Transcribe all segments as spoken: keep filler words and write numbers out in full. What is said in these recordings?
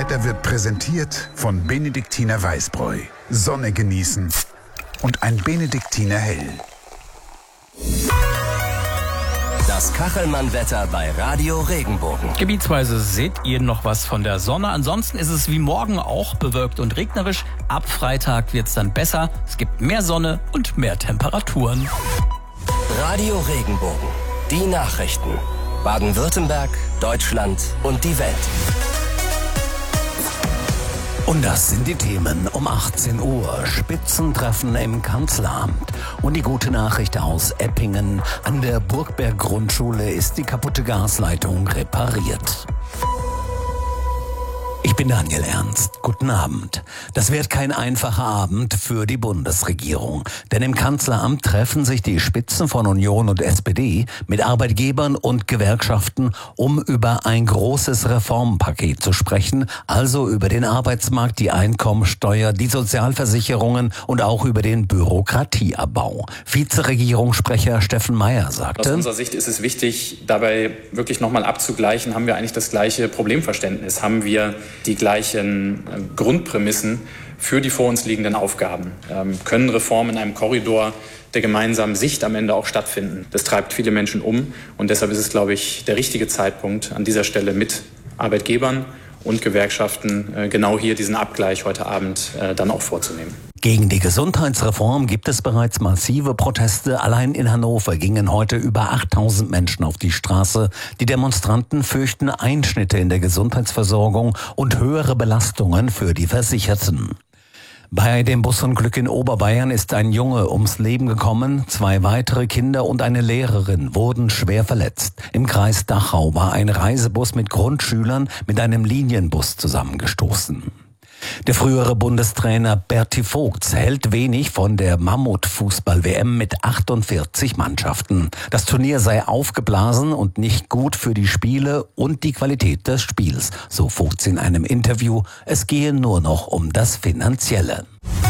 Wetter wird präsentiert von Benediktiner Weißbräu. Sonne genießen und ein Benediktiner Hell. Das Kachelmann-Wetter bei Radio Regenbogen. Gebietsweise seht ihr noch was von der Sonne. Ansonsten ist es wie morgen auch bewölkt und regnerisch. Ab Freitag wird es dann besser. Es gibt mehr Sonne und mehr Temperaturen. Radio Regenbogen. Die Nachrichten. Baden-Württemberg, Deutschland und die Welt. Und das sind die Themen um achtzehn Uhr. Spitzentreffen im Kanzleramt. Und die gute Nachricht aus Eppingen. An der Burgberg-Grundschule ist die kaputte Gasleitung repariert. Ich bin Daniel Ernst. Guten Abend. Das wird kein einfacher Abend für die Bundesregierung. Denn im Kanzleramt treffen sich die Spitzen von Union und S P D mit Arbeitgebern und Gewerkschaften, um über ein großes Reformpaket zu sprechen. Also über den Arbeitsmarkt, die Einkommensteuer, die Sozialversicherungen und auch über den Bürokratieabbau. Vizeregierungssprecher Steffen Mayer sagte: Aus unserer Sicht ist es wichtig, dabei wirklich nochmal abzugleichen, haben wir eigentlich das gleiche Problemverständnis? Haben wir die gleichen Grundprämissen für die vor uns liegenden Aufgaben? Ähm, können Reformen in einem Korridor der gemeinsamen Sicht am Ende auch stattfinden? Das treibt viele Menschen um und deshalb ist es, glaube ich, der richtige Zeitpunkt, an dieser Stelle mit Arbeitgebern und Gewerkschaften äh, genau hier diesen Abgleich heute Abend äh, dann auch vorzunehmen. Gegen die Gesundheitsreform gibt es bereits massive Proteste. Allein in Hannover gingen heute über achttausend Menschen auf die Straße. Die Demonstranten fürchten Einschnitte in der Gesundheitsversorgung und höhere Belastungen für die Versicherten. Bei dem Busunglück in Oberbayern ist ein Junge ums Leben gekommen. Zwei weitere Kinder und eine Lehrerin wurden schwer verletzt. Im Kreis Dachau war ein Reisebus mit Grundschülern mit einem Linienbus zusammengestoßen. Der frühere Bundestrainer Berti Vogts hält wenig von der Mammut-Fußball-W M mit achtundvierzig Mannschaften. Das Turnier sei aufgeblasen und nicht gut für die Spiele und die Qualität des Spiels, so Vogts in einem Interview. Es gehe nur noch um das Finanzielle.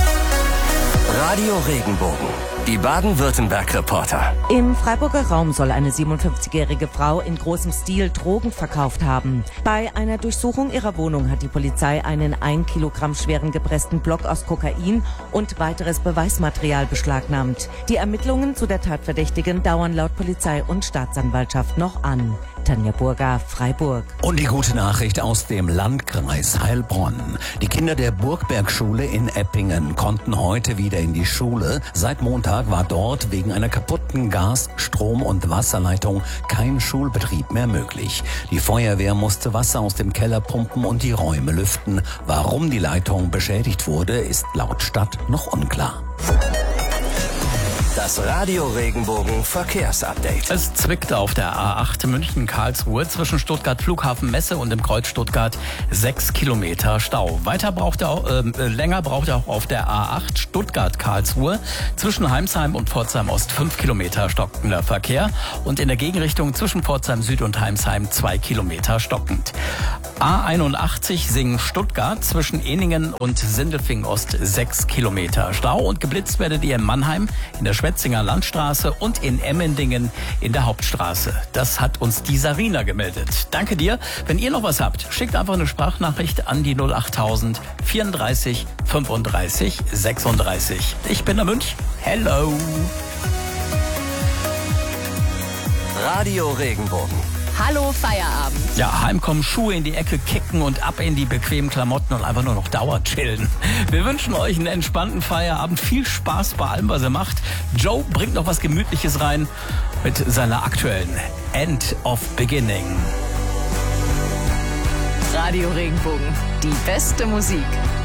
Radio Regenbogen. Die Baden-Württemberg-Reporter. Im Freiburger Raum soll eine siebenundfünfzigjährige Frau in großem Stil Drogen verkauft haben. Bei einer Durchsuchung ihrer Wohnung hat die Polizei einen ein Kilogramm schweren gepressten Block aus Kokain und weiteres Beweismaterial beschlagnahmt. Die Ermittlungen zu der Tatverdächtigen dauern laut Polizei und Staatsanwaltschaft noch an. Tanja Burger, Freiburg. Und die gute Nachricht aus dem Landkreis Heilbronn. Die Kinder der Burgberg-Schule in Eppingen konnten heute wieder in die Schule. Seit Montag war dort wegen einer kaputten Gas-, Strom- und Wasserleitung kein Schulbetrieb mehr möglich. Die Feuerwehr musste Wasser aus dem Keller pumpen und die Räume lüften. Warum die Leitung beschädigt wurde, ist laut Stadt noch unklar. Das Radio Regenbogen Verkehrsupdate. Es zwickt auf der A acht München-Karlsruhe zwischen Stuttgart Flughafen Messe und dem Kreuz Stuttgart sechs Kilometer Stau. Weiter braucht er auch, äh, länger braucht er auch auf der A acht Stuttgart-Karlsruhe zwischen Heimsheim und Pforzheim Ost fünf Kilometer stockender Verkehr und in der Gegenrichtung zwischen Pforzheim Süd und Heimsheim zwei Kilometer stockend. A einundachtzig Singen-Stuttgart zwischen Eningen und Sindelfingen Ost sechs Kilometer Stau und geblitzt werdet ihr in Mannheim in der Schwetzinger Landstraße und in Emmendingen in der Hauptstraße. Das hat uns die Sarina gemeldet. Danke dir. Wenn ihr noch was habt, schickt einfach eine Sprachnachricht an die null achttausend vierunddreißig fünfunddreißig sechsunddreißig. Ich bin der Münch. Hello. Radio Regenbogen. Hallo Feierabend. Ja, heimkommen, Schuhe in die Ecke kicken und ab in die bequemen Klamotten und einfach nur noch Dauer chillen. Wir wünschen euch einen entspannten Feierabend. Viel Spaß bei allem, was ihr macht. Joe bringt noch was Gemütliches rein mit seiner aktuellen End of Beginning. Radio Regenbogen. Die beste Musik.